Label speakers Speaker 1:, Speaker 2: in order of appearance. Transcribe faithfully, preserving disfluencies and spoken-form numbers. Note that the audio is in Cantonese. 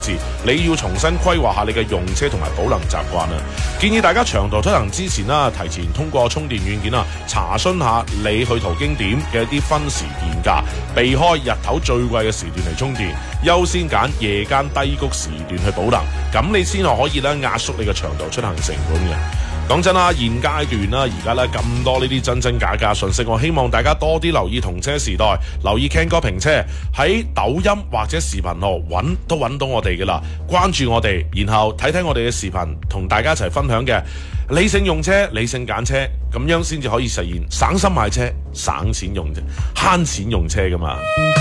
Speaker 1: 你要重新規劃下你嘅用車同埋保能習慣啊！建議大家長途出行之前啦，提前通過充電軟件啊，查詢下你去途經點嘅一啲分時電價，避開日頭最貴嘅時段嚟充電，優先揀夜間低谷時段去保能，咁你先可以咧壓縮你嘅長途出行成本嘅。講真啦，現階段啦，而家咧咁多呢啲真真假假信息，我希望大家多啲留意同車時代，留意 Ken 哥評車喺抖音或者視頻號揾都揾到我哋嘅啦，關注我哋，然後睇睇我哋嘅視頻，同大家一齊分享嘅理性用車、理性揀車，咁樣先至可以實現省心買車、省錢用啫，慳錢用車噶嘛。